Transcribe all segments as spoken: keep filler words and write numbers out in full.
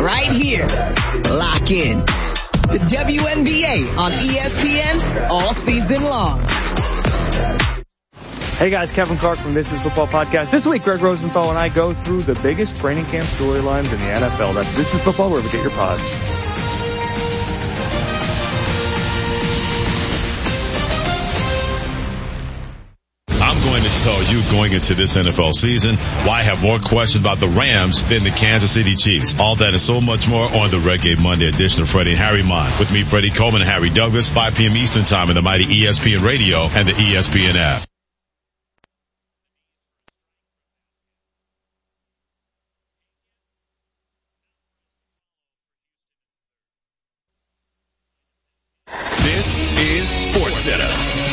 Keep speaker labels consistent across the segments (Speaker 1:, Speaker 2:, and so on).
Speaker 1: right here. Lock in. The W N B A on E S P N all season long.
Speaker 2: Hey guys, Kevin Clark from This Is Football Podcast. This week, Greg Rosenthal and I go through the biggest training camp storylines in the N F L. That's This Is Football, wherever you get your pods.
Speaker 3: I'm going to tell you going into this N F L season why I have more questions about the Rams than the Kansas City Chiefs. All that and so much more on the Red Game Monday edition of Freddie and Harry Mind. With me, Freddie Coleman and Harry Douglas, five p.m. Eastern Time in the mighty E S P N Radio and the E S P N app.
Speaker 4: This is SportsCenter.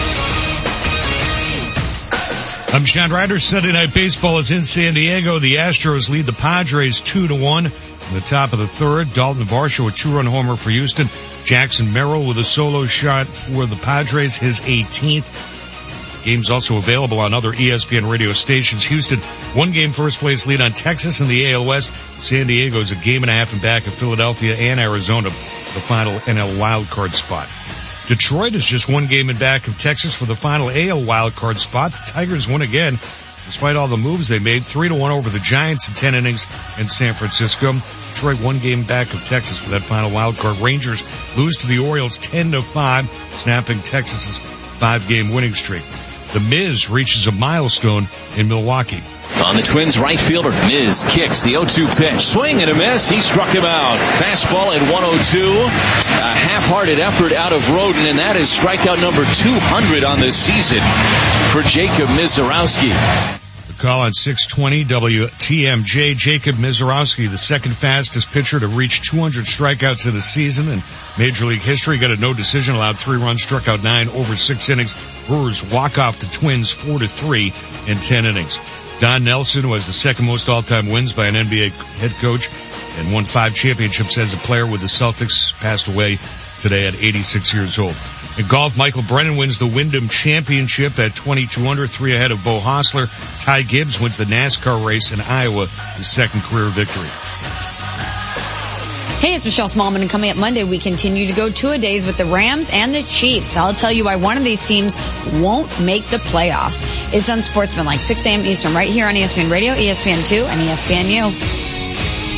Speaker 5: I'm Sean Ryder. Sunday Night Baseball is in San Diego. The Astros lead the Padres two to one. In the top of the third, Dalton Varsho, a two-run homer for Houston. Jackson Merrill with a solo shot for the Padres, his eighteenth. Game's also available on other E S P N radio stations. Houston, one-game first-place lead on Texas in the A L West. San Diego's a game and a half in back of Philadelphia and Arizona, the final N L wildcard spot. Detroit is just one game in back of Texas for the final A L wildcard spot. The Tigers won again, despite all the moves they made, three to one over the Giants in ten innings in San Francisco. Detroit one game back of Texas for that final wildcard. Rangers lose to the Orioles ten to five, snapping Texas's five-game winning streak. The Miz reaches a milestone in Milwaukee.
Speaker 6: On the Twins right fielder, Miz kicks the oh two pitch. Swing and a miss. He struck him out. Fastball at one oh two. A half-hearted effort out of Rodin, and that is strikeout number two hundred on this season for Jacob Misiorowski.
Speaker 5: The call on six twenty W T M J. Jacob Misiorowski, the second fastest pitcher to reach two hundred strikeouts in a season in Major League history. Got a no decision, allowed three runs, struck out nine over six innings. Brewers walk off the Twins four to three in ten innings. Don Nelson, who has the second most all-time wins by an N B A head coach and won five championships as a player with the Celtics, passed away today at eighty-six years old. In golf, Michael Brennan wins the Wyndham Championship at twenty-two under, three ahead of Bo Hostler. Ty Gibbs wins the NASCAR race in Iowa, his second career victory.
Speaker 7: Hey, it's Michelle Smallman, and coming up Monday, we continue to go two-a-days with the Rams and the Chiefs. I'll tell you why one of these teams won't make the playoffs. It's Unsportsmanlike, six a.m. Eastern, right here on E S P N Radio, E S P N two, and E S P N U.